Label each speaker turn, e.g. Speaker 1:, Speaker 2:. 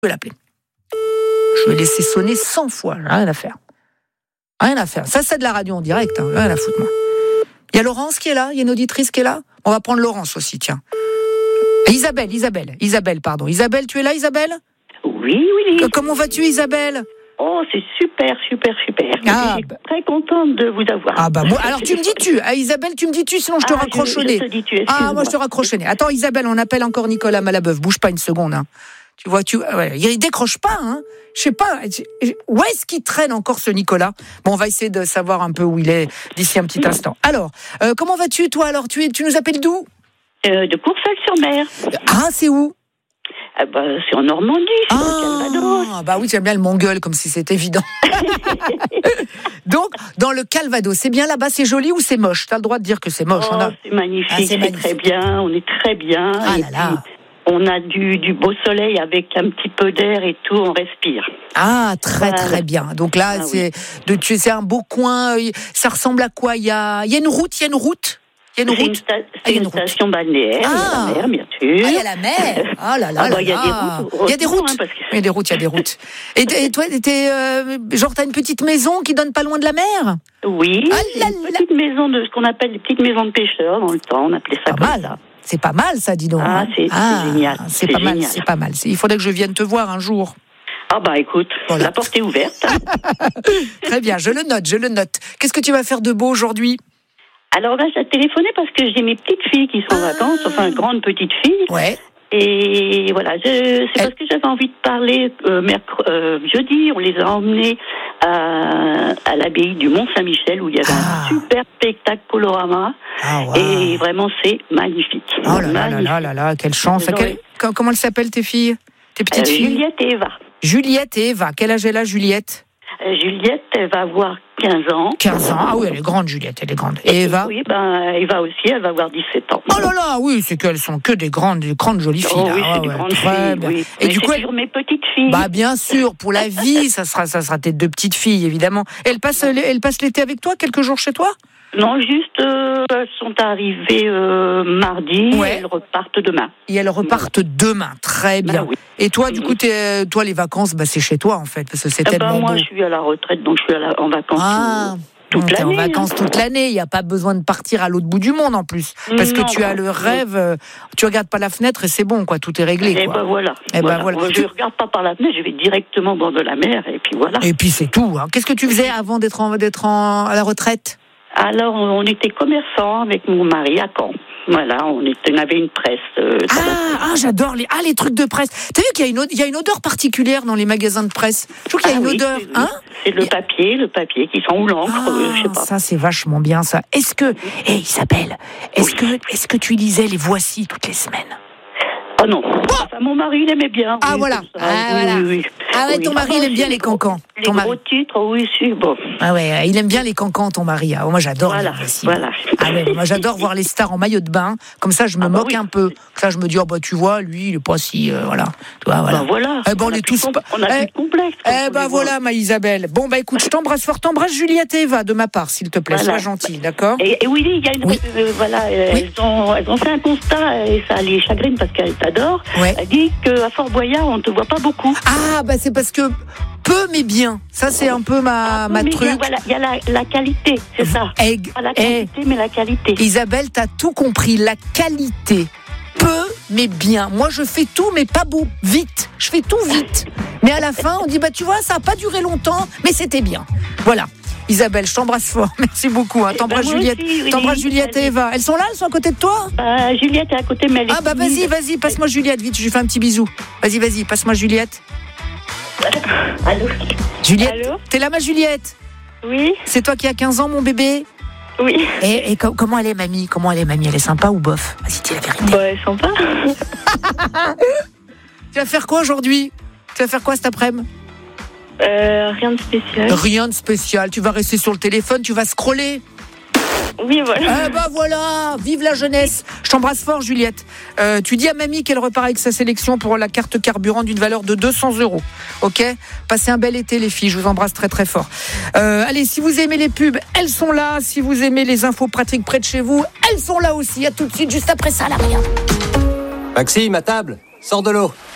Speaker 1: Je vais l'appeler. Je vais laisser sonner 100 fois. Rien à faire. Rien à faire. Ça, c'est de la radio en direct. Hein. Rien à foutre, moi. Il y a Laurence qui est là. Il y a une auditrice qui est là. On va prendre Laurence aussi, tiens. Isabelle, pardon. Isabelle, tu es là, Isabelle ?
Speaker 2: Oui.
Speaker 1: Comment vas-tu, Isabelle ?
Speaker 2: Oh, c'est super.
Speaker 1: Ah,
Speaker 2: Je suis très contente de vous avoir.
Speaker 1: Ah bah moi, alors tu me dis tu. Ah, Isabelle, tu me dis tu, sinon je te raccroche au nez.
Speaker 2: Je te dis tu,
Speaker 1: moi je te raccroche au nez. Attends, Isabelle, on appelle encore Nicolas Malabeuf. Bouge pas une seconde. Hein. Tu vois, il décroche pas. Hein. Je sais pas. Où est-ce qu'il traîne encore ce Nicolas ? Bon, on va essayer de savoir un peu où il est d'ici un petit instant. Alors, comment vas-tu, toi ? Alors, tu nous appelles d'où ?
Speaker 2: De Courseulles-sur-Mer.
Speaker 1: Ah, c'est où ?
Speaker 2: C'est en Normandie, c'est dans le Calvados.
Speaker 1: Bah oui, j'aime bien le Mongol, comme si c'était évident. Donc, dans le Calvados, c'est bien là-bas, c'est joli ou c'est moche ? T'as le droit de dire que c'est moche.
Speaker 2: C'est magnifique, c'est très bien, on est très bien.
Speaker 1: Ah là là.
Speaker 2: On a du beau soleil avec un petit peu d'air et tout, on respire.
Speaker 1: Ah, très bien. Donc là, c'est un beau coin. Ça ressemble à quoi ? Il y a une route. C'est une station balnéaire. Il y a la mer, bien sûr.
Speaker 2: Il
Speaker 1: y a la mer. Ah là là.
Speaker 2: Il y a des routes.
Speaker 1: Il y a des routes. Il y a des routes. Et toi, t'as une petite maison qui donne pas loin de la mer ?
Speaker 2: Oui. Une petite maison de ce qu'on appelle les petites maisons de pêcheurs dans le temps. On appelait ça comme ça.
Speaker 1: C'est pas mal, ça, dis donc.
Speaker 2: C'est génial.
Speaker 1: C'est pas mal. Il faudrait que je vienne te voir un jour.
Speaker 2: Écoute, voilà. La porte est ouverte.
Speaker 1: Très bien, je le note. Qu'est-ce que tu vas faire de beau aujourd'hui ?
Speaker 2: Alors là, j'ai téléphoné parce que j'ai mes petites filles qui sont en vacances, enfin grandes petites filles.
Speaker 1: Ouais.
Speaker 2: Et voilà, parce que j'avais envie de parler jeudi, on les a emmenées à l'abbaye du Mont-Saint-Michel où il y avait un super spectacle Colorama. Wow. Et vraiment, c'est magnifique.
Speaker 1: Oh là, quelle chance. Comment elles s'appellent tes filles ? Tes petites filles ?
Speaker 2: Juliette et Eva.
Speaker 1: Quel âge elle a, Juliette ?
Speaker 2: Juliette, elle va avoir 15 ans.
Speaker 1: 15 ans, ah oui, elle est grande, Juliette, elle est grande. Et Eva ?
Speaker 2: Oui, Eva aussi, elle va avoir 17 ans.
Speaker 1: Oh là là, oui, c'est qu'elles sont que des grandes jolies filles.
Speaker 2: Oui, c'est des grandes filles, oui.
Speaker 1: Et du coup,
Speaker 2: toujours mes petites filles.
Speaker 1: Bah bien sûr, pour la vie, ça sera tes deux petites filles, évidemment. Elles passent l'été avec toi, quelques jours chez toi ?
Speaker 2: Non, juste, elles sont arrivées mardi, et elles repartent demain.
Speaker 1: Et elles repartent demain, très bien. Oui. Et toi, du coup, toi, les vacances, c'est chez toi, en fait, parce que c'est tellement
Speaker 2: moi,
Speaker 1: beau.
Speaker 2: je suis à la retraite, donc je suis en vacances toute l'année.
Speaker 1: T'es en vacances toute l'année, il n'y a pas besoin de partir à l'autre bout du monde, en plus. Parce que tu as le rêve, tu regardes pas la fenêtre et c'est bon, quoi, tout est réglé, quoi.
Speaker 2: Voilà. Je regarde pas par la fenêtre, je vais directement dans de la mer, et puis voilà.
Speaker 1: Et puis c'est tout, hein. Qu'est-ce que tu faisais avant d'être à la retraite ?
Speaker 2: Alors, on était commerçants avec mon mari à Caen. Voilà, on avait une presse.
Speaker 1: J'adore les trucs de presse. T'as vu qu'il y a une odeur particulière dans les magasins de presse ? Je trouve qu'il y a une odeur. Hein ?
Speaker 2: C'est le papier qui sent ou l'encre, je sais pas.
Speaker 1: Ça, c'est vachement bien, ça. Est-ce que, Isabelle, est-ce que tu lisais les Voici toutes les semaines ?
Speaker 2: Oh non. Enfin, mon mari, il aimait bien.
Speaker 1: Voilà.
Speaker 2: Oui.
Speaker 1: Ton mari, il aime bien les cancans.
Speaker 2: Les gros titres, oui, si, bon.
Speaker 1: Ah ouais, il aime bien les cancans, ton mari. Moi, j'adore.
Speaker 2: Voilà.
Speaker 1: Moi, j'adore voir les stars en maillot de bain. Comme ça, je me moque un peu. Ça, je me dis, tu vois, lui, il est pas si, voilà.
Speaker 2: Voilà.
Speaker 1: On est tous.
Speaker 2: On a plus de complexe.
Speaker 1: Voilà, ma Isabelle. Bon, écoute, je t'embrasse fort. T'embrasse Juliette et Eva de ma part, s'il te plaît. Sois gentille, d'accord ?
Speaker 2: Et Willy, il y a une. Elles ont fait un constat et ça les chagrine parce qu'elles t'adorent.
Speaker 1: Ouais.
Speaker 2: Elle dit qu'à Fort Boyard, on te voit pas beaucoup.
Speaker 1: C'est parce que peu mais bien. Ça, c'est un peu ma truc.
Speaker 2: Voilà, il y a la qualité, c'est ça. Pas la quantité, mais la qualité.
Speaker 1: Isabelle, t'as tout compris. La qualité. Peu mais bien. Moi, je fais tout, mais pas beau. Vite. Je fais tout vite. Mais à la fin, on dit, tu vois, ça n'a pas duré longtemps, mais c'était bien. Voilà. Isabelle, je t'embrasse fort. Merci beaucoup. T'embrasses Juliette. T'embrasses Juliette et Eva. Elles sont là ? Elles sont à côté de toi ?
Speaker 2: Juliette est à côté, mais elle est
Speaker 1: vas-y, passe-moi Juliette, vite. Je lui fais un petit bisou. Vas-y, passe-moi Juliette.
Speaker 2: Allô ?
Speaker 1: Juliette,
Speaker 2: allô ?
Speaker 1: T'es là, ma Juliette ?
Speaker 2: Oui.
Speaker 1: C'est toi qui as 15 ans, mon bébé ?
Speaker 2: Oui.
Speaker 1: Et comment elle est, mamie ? Elle est sympa ou bof ? Vas-y, dis la vérité.
Speaker 2: Elle est sympa.
Speaker 1: Tu vas faire quoi aujourd'hui ? Tu vas faire quoi cet après-midi ?
Speaker 2: Rien de spécial.
Speaker 1: Rien de spécial. Tu vas rester sur le téléphone, tu vas scroller.
Speaker 2: Oui, voilà.
Speaker 1: Voilà, vive la jeunesse. Je t'embrasse fort, Juliette. Tu dis à mamie qu'elle repart avec sa sélection pour la carte carburant d'une valeur de 200 €. Ok ? Passez un bel été, les filles. Je vous embrasse très très fort. Allez, si vous aimez les pubs, elles sont là. Si vous aimez les infos pratiques près de chez vous, elles sont là aussi. À tout de suite, juste après ça, là, regarde.
Speaker 3: Maxime, à table, sors de l'eau.